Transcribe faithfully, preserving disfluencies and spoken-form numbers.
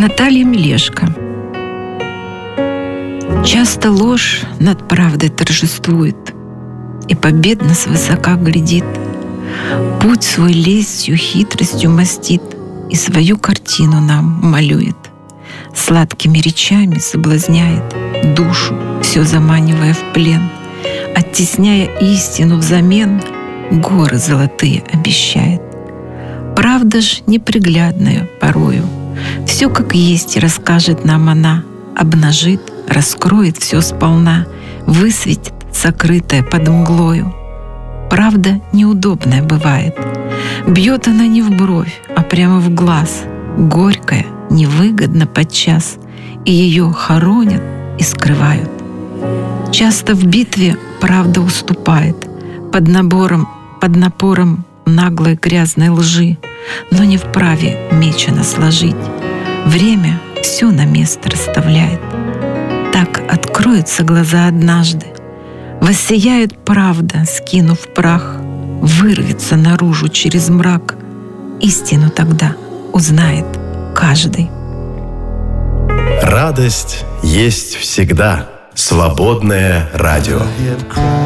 Наталья Мелешко. Часто ложь над правдой торжествует и победно свысока глядит, путь свой лестью, хитростью мастит и свою картину нам малюет, сладкими речами соблазняет душу, все заманивая в плен, оттесняя истину взамен, горы золотые обещает. Правда ж неприглядная порою, все как есть расскажет нам она, обнажит, раскроет все сполна, высветит сокрытое под мглою. Правда неудобная бывает, бьет она не в бровь, а прямо в глаз, горькая, невыгодна подчас, и ее хоронят и скрывают. Часто в битве правда уступает под набором, под напором наглой грязной лжи, но не вправе меч она сложить. Время все на место расставляет. Так откроются глаза однажды, воссияет правда, скинув прах, вырвется наружу через мрак. Истину тогда узнает каждый. Радость есть всегда. Свободное радио.